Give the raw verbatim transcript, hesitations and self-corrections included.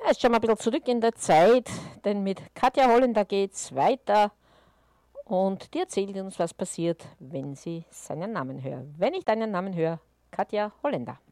Jetzt schauen wir ein bisschen zurück in der Zeit, denn mit Katja Holländer geht es weiter und die erzählt uns, was passiert, wenn sie seinen Namen hört. Wenn ich deinen Namen höre, Katja Holländer.